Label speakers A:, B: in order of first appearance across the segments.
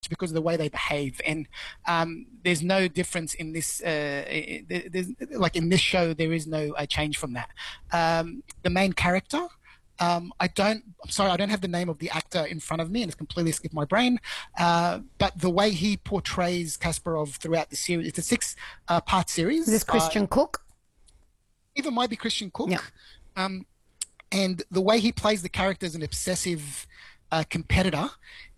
A: because of the way they behave. And there's no difference in this. Like in this show, there is no change from that. The main character. I'm sorry, I don't have the name of the actor in front of me, and it's completely skipped my brain. But the way he portrays Kasparov throughout the series, it's a six-part series.
B: Is this Christian Cook?
A: Even might be Christian Cook.
B: Yeah.
A: And the way he plays the character as an obsessive competitor,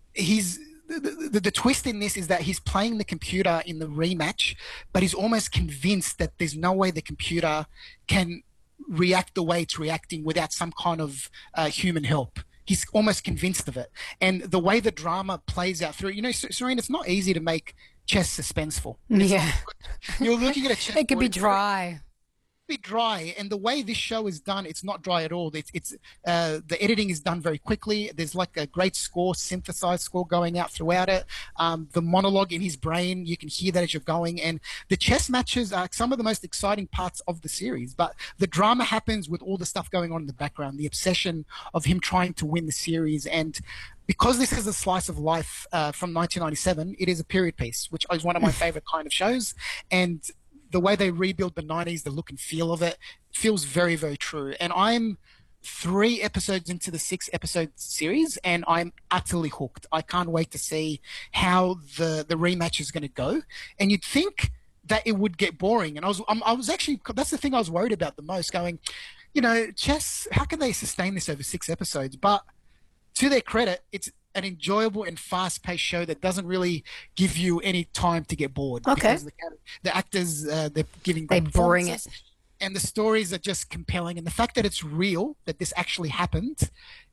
A: the twist in this is that he's playing the computer in the rematch, but he's almost convinced that there's no way the computer can react the way it's reacting without some kind of human help. He's almost convinced of it. And the way the drama plays out through, you know, Serene, it's not easy to make chess suspenseful.
B: Yeah.
A: You're looking at a chess
B: It could be
A: board,
B: dry.
A: dry, and the way this show is done, it's not dry at all. It's the editing is done very quickly. There's like a great score, synthesized score going out throughout it. The monologue in his brain, you can hear that as you're going, and the chess matches are some of the most exciting parts of the series. But the drama happens with all the stuff going on in the background, the obsession of him trying to win the series. And because this is a slice of life from 1997, it is a period piece, which is one of my favorite kind of shows. And the way they rebuild the 90s, the look and feel of it, feels very, very true. And I'm 3 episodes into the 6-episode series, and I'm utterly hooked. I can't wait to see how the rematch is going to go. And you'd think that it would get boring. And I was actually, that's the thing I was worried about the most, going, you know, chess, how can they sustain this over 6 episodes? But to their credit, it's an enjoyable and fast-paced show that doesn't really give you any time to get bored.
B: Okay.
A: Because the actors, they're giving
B: They
A: great
B: bring it.
A: performances, and the stories are just compelling. And the fact that it's real, that this actually happened,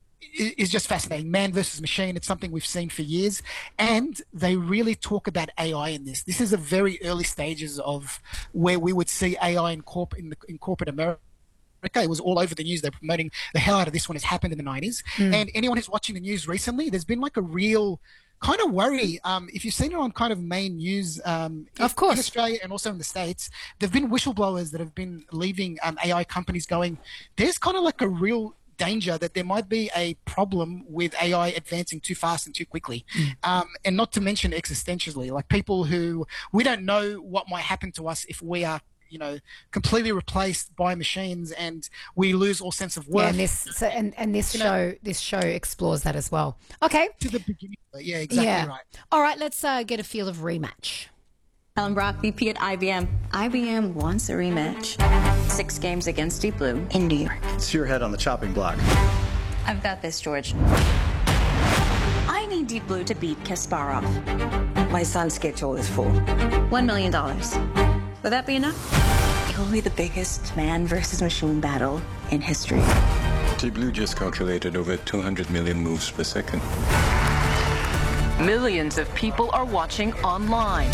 A: is just fascinating. Man versus machine, it's something we've seen for years. And they really talk about AI in this. This is the very early stages of where we would see AI in corporate America. It was all over the news. They're promoting the hell out of this when it's happened in the 90s. And anyone who's watching the news recently, there's been like a real kind of worry. If you've seen it on kind of main news
B: of course,
A: in Australia and also in the States, there have been whistleblowers that have been leaving AI companies going, there's kind of like a real danger that there might be a problem with AI advancing too fast and too quickly. And not to mention existentially, like people who, we don't know what might happen to us if we are, you know, completely replaced by machines and we lose all sense of worth.
B: Yeah, and this show explores that as well. Okay.
A: To the beginning. Yeah, exactly right.
B: All right, let's get a feel of rematch.
C: Ellen Brock, VP at IBM. IBM wants a rematch. 6 games against Deep Blue in New York.
D: It's your head on the chopping block.
C: I've got this, George. I need Deep Blue to beat Kasparov.
E: My son's schedule is full.
C: $1 million. Would that be enough? It'll be the biggest man versus machine battle in history.
F: Deep Blue just calculated over 200 million moves per second.
G: Millions of people are watching online.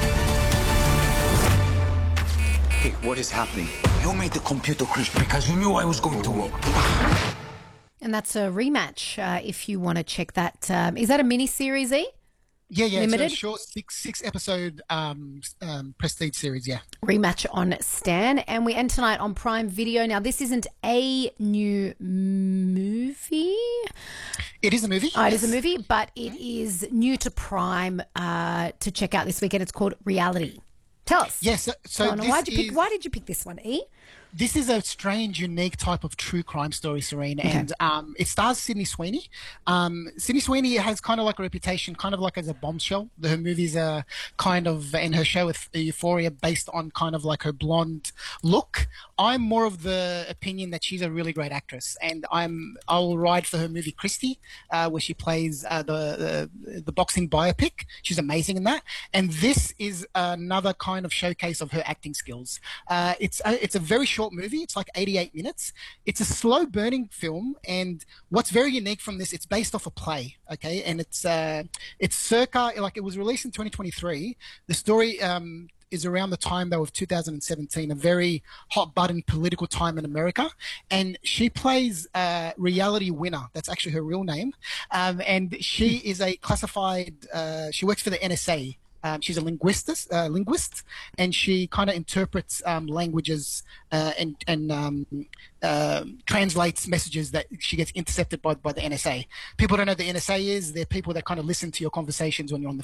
E: Hey, what is happening? You made the computer crash because you knew I was going to work.
B: And that's a rematch if you want to check that. Is that a mini-series, E?
A: Yeah,
B: Limited?
A: it's a short 6-episode prestige series, yeah.
B: Rematch on Stan. And we end tonight on Prime Video. Now, this isn't a new movie.
A: It is a movie.
B: It is a movie, but it is new to Prime to check out this weekend. It's called Reality. Tell us.
A: Yes, so
B: why did you pick this one, E?
A: This is a strange, unique type of true crime story, Serene, and it stars Sydney Sweeney. Sydney Sweeney has kind of like a reputation, kind of like as a bombshell. Her movies are kind of, and her show with Euphoria, based on kind of like her blonde look. I'm more of the opinion that she's a really great actress, and I'll ride for her movie Christie, where she plays the boxing biopic. She's amazing in that, and this is another kind of showcase of her acting skills. It's a very short movie. It's like 88 minutes. It's a slow burning film, and what's very unique from this, it's based off a play, okay, and it's circa, like, it was released in 2023. The story is around the time though of 2017, a very hot button political time in America, and she plays Reality Winner. That's actually her real name, and she is a classified, she works for the NSA. She's a linguist, and she kind of interprets languages and translates messages that she gets intercepted by the NSA. People don't know what the NSA is. They're people that kind of listen to your conversations when you're on the